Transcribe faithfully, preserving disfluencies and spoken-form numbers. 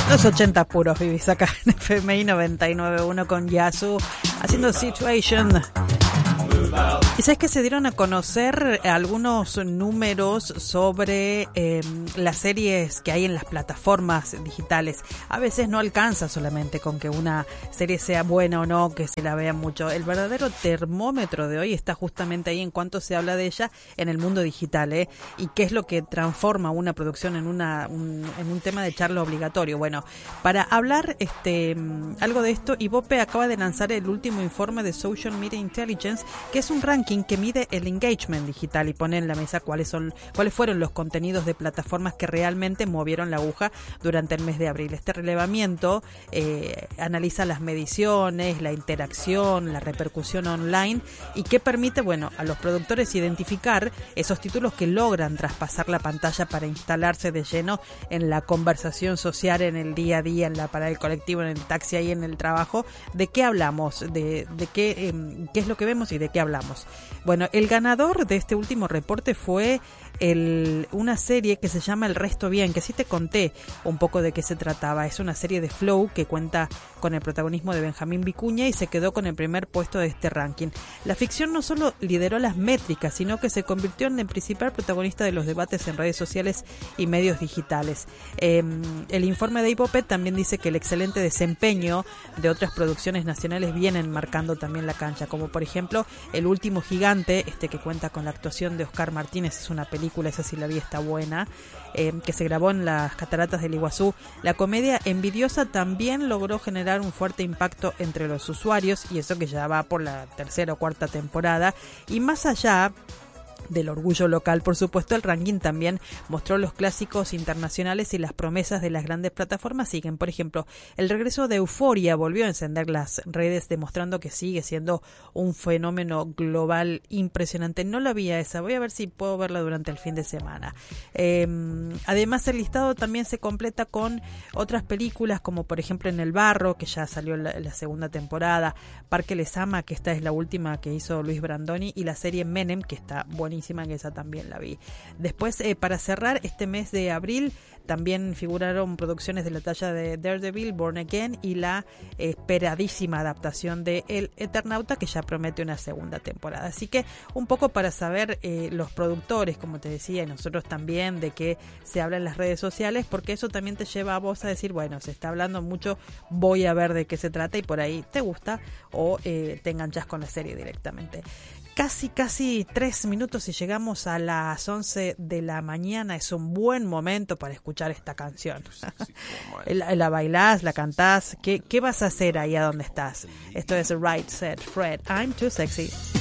Los ochenta puros vivís acá en F M I noventa y nueve punto uno con Yasu haciendo Situation. Y sabes que se dieron a conocer algunos números sobre eh, las series que hay en las plataformas digitales. A veces no alcanza solamente con que una serie sea buena o no, que se la vea mucho. El verdadero termómetro de hoy está justamente ahí en cuanto se habla de ella en el mundo digital, ¿eh? Y qué es lo que transforma una producción en una un, en un tema de charla obligatorio. Bueno, para hablar este algo de esto, Ibope acaba de lanzar el último informe de Social Media Intelligence, que es un ranking que mide el engagement digital y pone en la mesa cuáles son cuáles fueron los contenidos de plataformas que realmente movieron la aguja durante el mes de abril. Este relevamiento eh, analiza las mediciones, la interacción, la repercusión online y que permite, bueno, a los productores identificar esos títulos que logran traspasar la pantalla para instalarse de lleno en la conversación social, en el día a día, en la parada del colectivo, en el taxi, ahí en el trabajo. ¿De qué hablamos? ¿De, de qué, eh, qué es lo que vemos y de qué hablamos? Bueno, el ganador de este último reporte fue el, una serie que se llama El Resto Bien, que sí te conté un poco de qué se trataba. Es una serie de Flow que cuenta con el protagonismo de Benjamín Vicuña y se quedó con el primer puesto de este ranking. La ficción no solo lideró las métricas, sino que se convirtió en el principal protagonista de los debates en redes sociales y medios digitales. Eh, el informe de Ibope también dice que el excelente desempeño de otras producciones nacionales vienen marcando también la cancha, como por ejemplo El Último Gigante, este que cuenta con la actuación de Oscar Martínez. Es una película, esa sí la vi, está buena, eh, que se grabó en las cataratas del Iguazú. La comedia Envidiosa también logró generar un fuerte impacto entre los usuarios, y eso que ya va por la tercera o cuarta temporada. Y más allá del orgullo local, por supuesto, el ranking también mostró los clásicos internacionales y las promesas de las grandes plataformas siguen. Por ejemplo, el regreso de Euphoria volvió a encender las redes, demostrando que sigue siendo un fenómeno global impresionante. No la vi a esa, voy a ver si puedo verla durante el fin de semana. Eh, además, el listado también se completa con otras películas, como por ejemplo En el Barro, que ya salió la, la segunda temporada, Parque Les Ama, que esta es la última que hizo Luis Brandoni, y la serie Menem, que está buenísima, que esa también la vi. Después, eh, para cerrar este mes de abril, también figuraron producciones de la talla de Daredevil, Born Again y la esperadísima adaptación de El Eternauta, que ya promete una segunda temporada. Así que un poco para saber eh, los productores, como te decía, y nosotros también, de qué se habla en las redes sociales, porque eso también te lleva a vos a decir, bueno, se está hablando mucho, voy a ver de qué se trata, y por ahí te gusta o eh, te enganchas con la serie directamente. Casi, casi tres minutos y llegamos a las once de la mañana. Es un buen momento para escuchar esta canción. la, la bailás, la cantás. ¿Qué, ¿Qué vas a hacer ahí a donde estás? Esto es Right Said Fred. I'm Too Sexy.